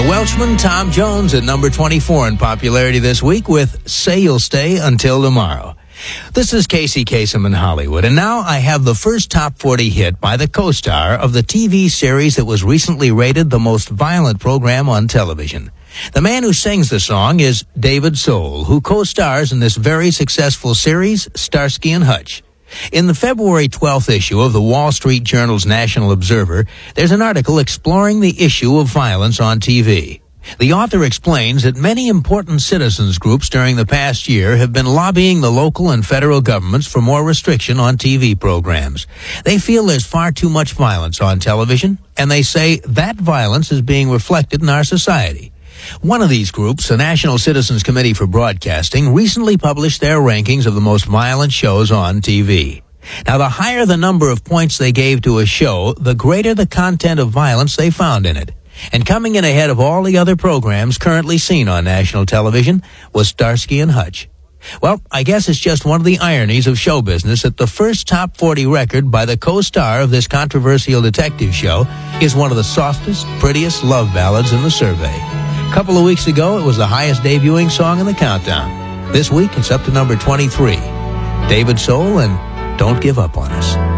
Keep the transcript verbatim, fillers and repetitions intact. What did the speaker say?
Welshman Tom Jones at number twenty-four in popularity this week with Say You'll Stay Until Tomorrow. This is Casey Kasem in Hollywood, and now I have the first top forty hit by the co-star of the T V series that was recently rated the most violent program on television. The man who sings the song is David Soul, who co-stars in this very successful series, Starsky and Hutch. In the February twelfth issue of the Wall Street Journal's National Observer, there's an article exploring the issue of violence on T V. The author explains that many important citizens groups during the past year have been lobbying the local and federal governments for more restriction on T V programs. They feel there's far too much violence on television, and they say that violence is being reflected in our society. One of these groups, the National Citizens Committee for Broadcasting, recently published their rankings of the most violent shows on T V. Now, the higher the number of points they gave to a show, the greater the content of violence they found in it. And coming in ahead of all the other programs currently seen on national television was Starsky and Hutch. Well, I guess it's just one of the ironies of show business that the first top forty record by the co-star of this controversial detective show is one of the softest, prettiest love ballads in the survey. A couple of weeks ago, it was the highest debuting song in the countdown. This week, it's up to number twenty-three. David Soul and Don't Give Up on Us.